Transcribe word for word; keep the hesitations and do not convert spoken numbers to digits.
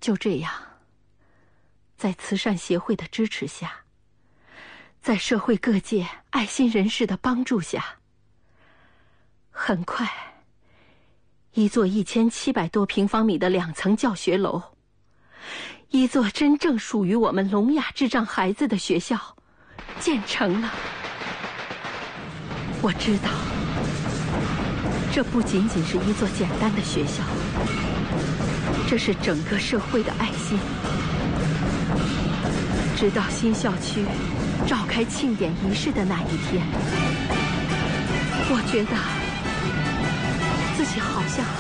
就这样，在慈善协会的支持下，在社会各界爱心人士的帮助下，很快，一座一千七百多平方米的两层教学楼，一座真正属于我们聋哑智障孩子的学校建成了。我知道，这不仅仅是一座简单的学校，这是整个社会的爱心。直到新校区召开庆典仪式的那一天，我觉得自己好像